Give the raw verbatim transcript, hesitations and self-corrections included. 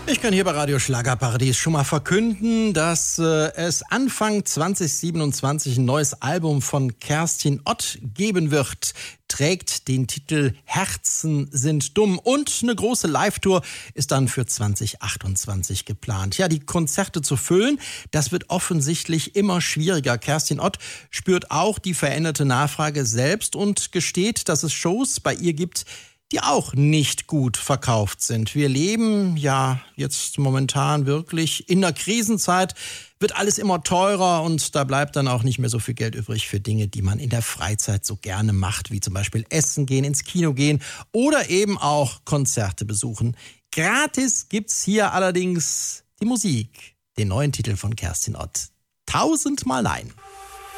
Ich kann hier bei Radio Schlagerparadies schon mal verkünden, dass äh, es Anfang zwanzig siebenundzwanzig ein neues Album von Kerstin Ott geben wird. Trägt den Titel Herzen sind dumm und eine große Live-Tour ist dann für zwanzig achtundzwanzig geplant. Ja, die Konzerte zu füllen, das wird offensichtlich immer schwieriger. Kerstin Ott spürt auch die veränderte Nachfrage selbst und gesteht, dass es Shows bei ihr gibt, die auch nicht gut verkauft sind. Wir leben ja jetzt momentan wirklich in der Krisenzeit, wird alles immer teurer und da bleibt dann auch nicht mehr so viel Geld übrig für Dinge, die man in der Freizeit so gerne macht, wie zum Beispiel essen gehen, ins Kino gehen oder eben auch Konzerte besuchen. Gratis gibt's hier allerdings die Musik, den neuen Titel von Kerstin Ott. Tausendmal Nein.